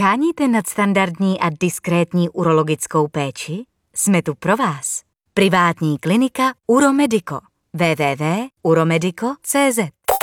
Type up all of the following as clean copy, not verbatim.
Sháníte nadstandardní a diskrétní urologickou péči? Jsme tu pro vás. Privátní klinika Uromedico. www.uromedico.cz.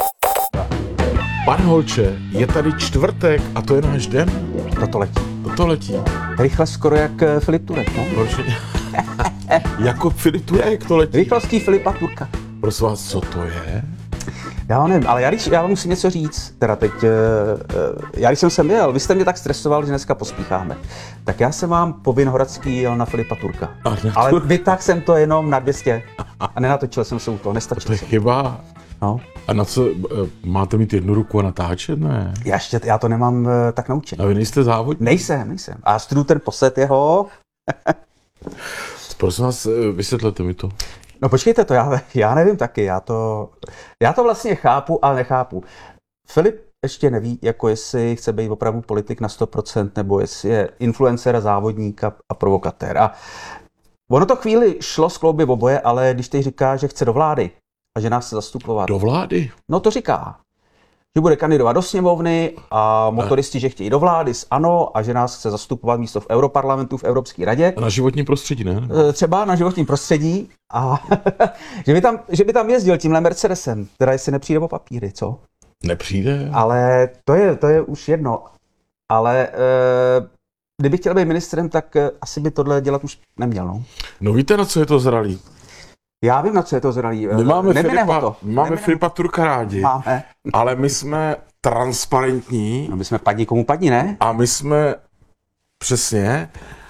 Pane Holče, je tady čtvrtek a to je náš den? Toto letí. Rychle skoro jak Filip Turek, no? Jako Filip Turek to letí. Rychlostí Filipa Turka. Prosím vás, co to je? Já nevím, ale já vám musím něco říct, teda teď, já když jsem sem jel, vy jste mě tak stresoval, že dneska pospícháme, tak já jsem vám po Vinohradský jel na Filipa Turka, ale vytáhl jsem to jenom na 200 a nenatočil jsem se u toho, nestačil To je jsem. chyba. No. A na co, máte mít jednu ruku a natáčet, ne? Já to nemám tak naučený. A vy nejste závodník? Nejsem. A studuju ten posed jeho. Prosím vás, vysvětlete mi to. No počkejte to, já nevím taky, já to vlastně chápu, ale nechápu. Filip ještě neví, jako jestli chce být opravdu politik na 100%, nebo jestli je influencer, závodník a provokatér. A ono to chvíli šlo skloubit oboje, ale když teď říká, že chce do vlády a že nás chce zastupovat. Do vlády? No to říká. Že bude kandidovat do sněmovny a motoristi, že chtějí do vlády s ANO a že nás chce zastupovat místo v Europarlamentu, v Evropské radě. A na životní prostředí, ne? Třeba na životním prostředí a že by tam jezdil tímhle Mercedesem, teda jestli nepřijde o papíry, co? Nepřijde. Ale to je už jedno. Ale kdyby chtěl být ministrem, tak asi by tohle dělat už neměl, no. No víte, na co je to zralý? Já vím, na co je to zralý. My máme Filipa Turka rádi, máme. Ale my jsme transparentní. No my jsme padni komu padni, ne? A my jsme, přesně,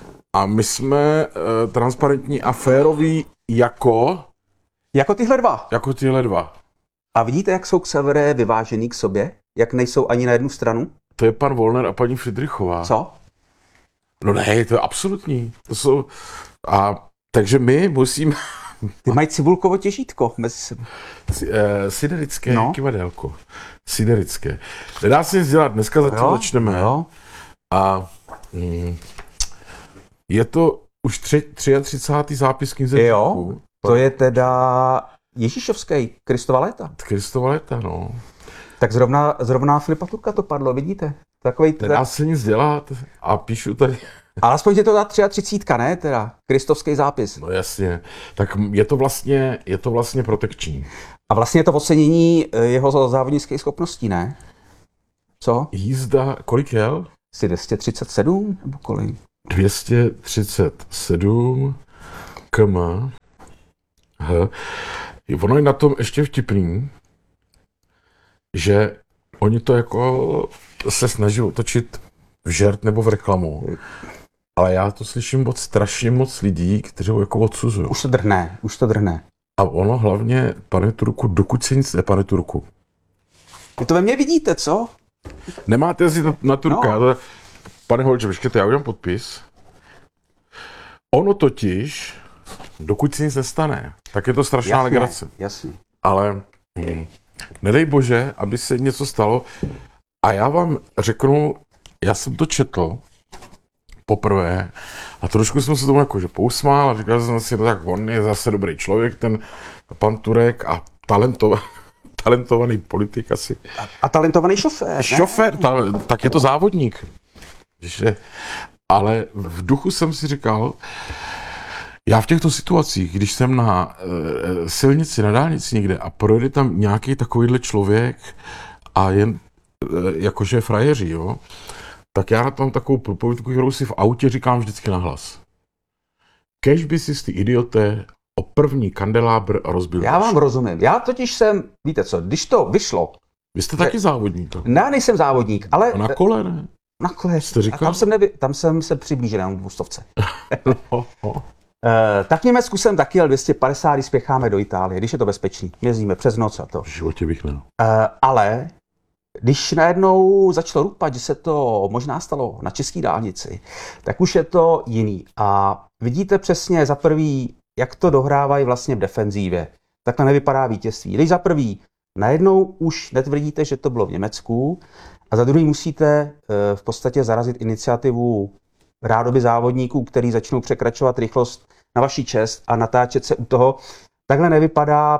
transparentní a féroví jako tyhle dva. Jako tyhle dva. A vidíte, jak jsou Xaveré vyvážený k sobě? Jak nejsou ani na jednu stranu? To je pan Wollner a paní Friedrichová. Co? No ne, to je absolutní. To jsou... Takže my musíme... Ty mají cibulkovo těžítko mezi sebou. Siderické kivadélko. Siderické. Nedá se nic dělat, dneska začneme. Jo. A je to už 33. zápis knize. Jo, to je teda Ježíšovský, Kristova léta. Kristova léta, no. Tak zrovna Filipa Turka to padlo, vidíte? Nedá se nic dělat a píšu tady... Ale aspoň je to ta 33, ne? Teda kristovský zápis. No jasně. Tak je to vlastně protekční. A vlastně je to ocenění jeho závodnických schopností, ne? Co? Jízda, kolik jel? 237 nebo kolik? 237 km. Ono je na tom ještě vtipný, že oni to jako se snaží otočit v žert nebo v reklamu. Ale já to slyším od strašně moc lidí, kteří ho jako odsuzují. Už to drhne. A ono hlavně, pane Turku, dokud se nic pane Turku. Vy to ve mně vidíte, co? Nemáte si na Turka. No. Pane Holče, počkejte, já udělám podpis. Ono totiž, dokud se nic nestane, tak je to strašná legrace. Jasně. Ale nedej bože, aby se něco stalo. A já vám řeknu, já jsem to četl poprvé a trošku jsem se tomu jakože pousmál a říkal jsem si, tak on je zase dobrý člověk, ten pan Turek a talentovaný politik asi. A talentovaný šofér. Šofér, tak je to závodník. Ale v duchu jsem si říkal, já v těchto situacích, když jsem na silnici, na dálnici někde a projde tam nějaký takovýhle člověk a jen jakože frajeří, jo, tak já na tom takovou propovědku, kterou si v autě říkám vždycky nahlas. Kež by si ty idioté o první kandelábr rozbil. Já vám rozumím. Já totiž jsem, víte co, když to vyšlo. Vy jste taky závodník. Ne, nejsem závodník, ale... A na kole, ne? Na kole. Jste říkal? Tam jsem se přiblížil na 200. Tak v Německu jsem taky jel 250, když spěcháme do Itálie, když je to bezpečný. Jezdíme přes noc a to. V životě bych ne. Ale když najednou začalo rupat, že se to možná stalo na české dálnici, tak už je to jiný. A vidíte přesně za prvý, jak to dohrávají vlastně v defenzívě. Takhle nevypadá vítězství. Když za prvý najednou už netvrdíte, že to bylo v Německu, a za druhý musíte v podstatě zarazit iniciativu rádoby závodníků, který začnou překračovat rychlost na vaši čest a natáčet se u toho. Takhle nevypadá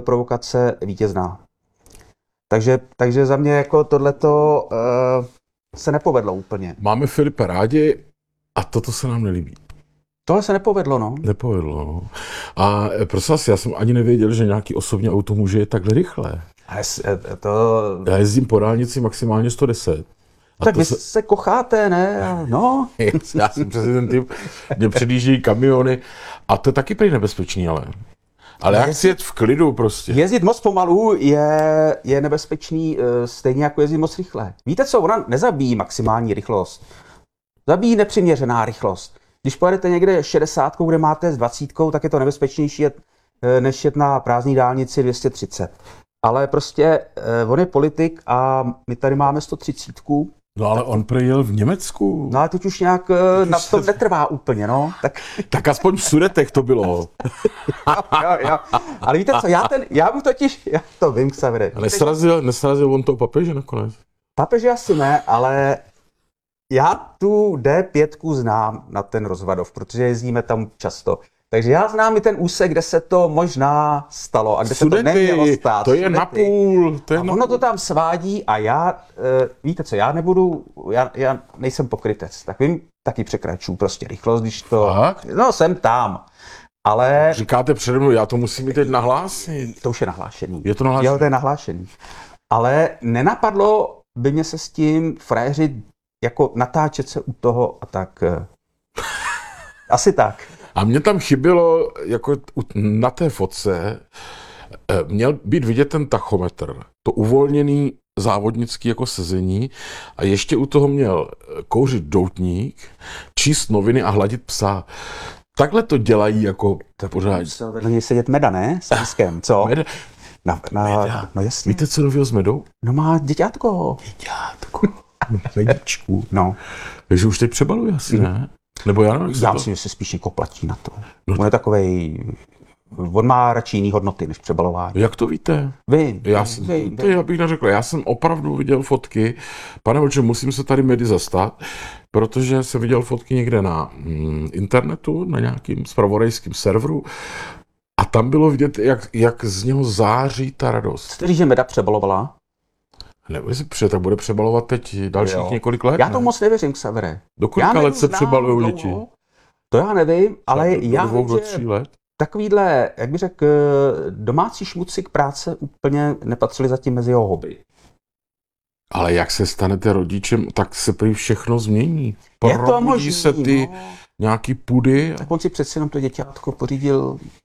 provokace vítězná. Takže za mě jako tohleto se nepovedlo úplně. Máme Filipa rádi a toto se nám nelíbí. Tohle se nepovedlo, no. Nepovedlo, no. A prosím vás, já jsem ani nevěděl, že nějaký osobní auto může jet takhle rychle. Já jezdím po dálnici maximálně 110. A tak vy se kocháte, ne? No. Já jsem přesně ten typ, kde předjíždějí kamiony a to je taky prý nebezpečný, ale jak si jet v klidu prostě. Jezdit moc pomalu je nebezpečný, stejně jako jezdit moc rychle. Víte co, ona nezabíjí maximální rychlost. Zabíjí nepřiměřená rychlost. Když pojedete někde 60, kde máte s 20, tak je to nebezpečnější než jet na prázdné dálnici 230. Ale prostě on je politik a my tady máme 130. No ale on projel v Německu. No ale teď už nějak na tom netrvá úplně, no. Tak aspoň v Sudetech to bylo. jo. Ale víte co, já to vím, Xavere. A nesrazil on toho papeže nakonec? Papeže asi ne, ale já tu D5 znám na ten Rozvadov, protože jezdíme tam často. Takže já znám i ten úsek, kde se to možná stalo a kde Sudety, se to nemělo stát. To je napůl. Ono to tam svádí a já, víte co, já nejsem pokrytec, tak vím, taky překračuju prostě rychlost, když to, Fakt? no jsem tam, ale... Říkáte přede mnou, já to musím mít teď nahlásit. To už je nahlášený. Je to nahlášený? Jo, to je nahlášený. Ale nenapadlo by mě se s tím frajeři jako natáčet se u toho a tak. Asi tak. A mně tam chybělo, jako na té fotce, měl být vidět ten tachometr, to uvolněný závodnický jako sezení a ještě u toho měl kouřit doutník, číst noviny a hladit psa. Takhle to dělají jako pořád. Vedle něj sedět Meda, ne? S Liskem, co? Meda. Meda. No jasně. Víte, co nového s Medou? No má děťátko. Medičku. No. Takže už teď přebaluje asi, ne? Nebo já nevím, já myslím, že se spíš někoho platí na to. No. On je takovej... On má radši jiný hodnoty než přebalování. Jak to víte? Vím. Já bych neřekl. Já jsem opravdu viděl fotky. Pane Vlče, musím se tady Medy zastat, protože jsem viděl fotky někde na internetu, na nějakým zpravodajským serveru a tam bylo vidět, jak z něho září ta radost. Chcete říct, že Meda přebalovala? Nebo jestli tak bude přebalovat teď dalších několik let. Já to moc nevěřím, Xavere. Do kolika let se přebalují děti? To já nevím, ale já do 2 do 3 let. Takovýhle, jak bych řekl, domácí šmuci k práce úplně nepatřili zatím mezi jeho hobby. Ale jak se stanete rodičem, tak se prý všechno změní. Je to možný, se ty nějaký pudy. Tak on si přeci jenom to děťátko pořídil